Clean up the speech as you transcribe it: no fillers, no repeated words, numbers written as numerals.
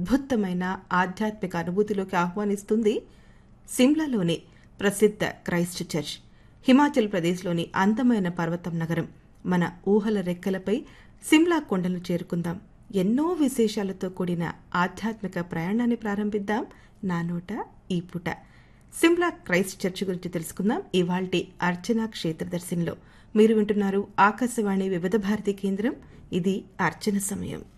అద్భుతమైన ఆధ్యాత్మిక అనుభూతిలోకి ఆహ్వానిస్తుంది సిమ్లాలోని ప్రసిద్ధ క్రైస్ట్ చర్చ్. హిమాచల్ ప్రదేశ్లోని అందమైన పర్వతం నగరం. మన ఊహల రెక్కలపై సిమ్లా కొండలు చేరుకుందాం. ఎన్నో విశేషాలతో కూడిన ఆధ్యాత్మిక ప్రయాణాన్ని ప్రారంభిద్దాం. నా నోట ఈ పూట సిమ్లా క్రైస్ట్ చర్చ్ గురించి తెలుసుకుందాం ఇవాల్టి అర్చనా క్షేత్రదర్శినిలో. మీరు వింటున్నారు ఆకాశవాణి వివిధ భారతి కేంద్రం. ఇది అర్చన సమయం.